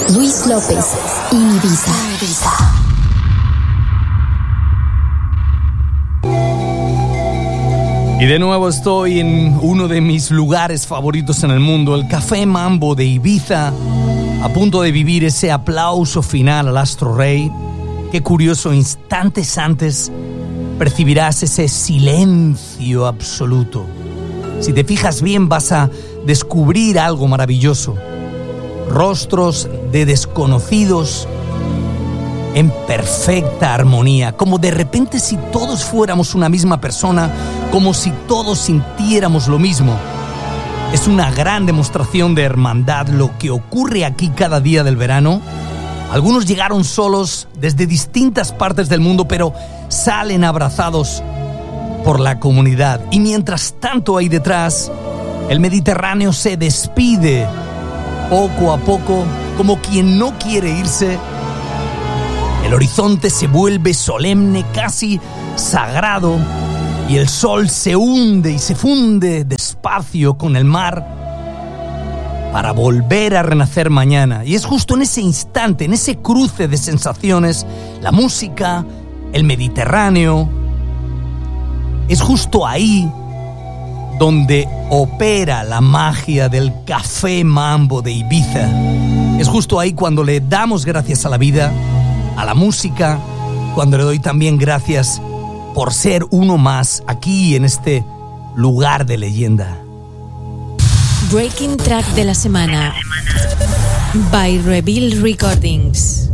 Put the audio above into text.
Luis López, en Ibiza. Y de nuevo estoy en uno de mis lugares favoritos en el mundo, el Café Mambo de Ibiza, a punto de vivir ese aplauso final al Astro Rey. Qué curioso, instantes antes percibirás ese silencio absoluto. Si te fijas bien vas a descubrir algo maravilloso. Rostros de desconocidos en perfecta armonía, como de repente si todos fuéramos una misma persona, como si todos sintiéramos lo mismo. Es una gran demostración de hermandad lo que ocurre aquí cada día del verano. Algunos llegaron solos desde distintas partes del mundo, pero salen abrazados por la comunidad. Y mientras tanto ahí detrás, el Mediterráneo se despide poco a poco, como quien no quiere irse. El horizonte se vuelve solemne, casi sagrado, y el sol se hunde y se funde despacio con el mar para volver a renacer mañana. Y es justo en ese instante, en ese cruce de sensaciones, la música, el Mediterráneo, es justo ahí donde opera la magia del Café Mambo de Ibiza. Es justo ahí cuando le damos gracias a la vida, a la música, cuando le doy también gracias por ser uno más aquí en este lugar de leyenda. Breaking Track de la semana by Reveal Recordings.